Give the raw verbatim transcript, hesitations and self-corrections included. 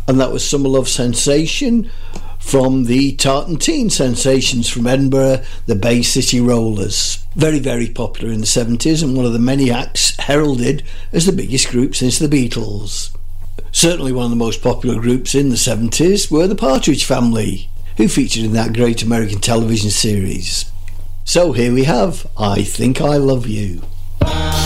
And that was Summer Love Sensation from the Tartan Teen sensations from Edinburgh, the Bay City Rollers. Very, very popular in the seventies and one of the many acts heralded as the biggest group since the Beatles. Certainly one of the most popular groups in the seventies were the Partridge Family, who featured in that great American television series. So here we have I Think I Love You.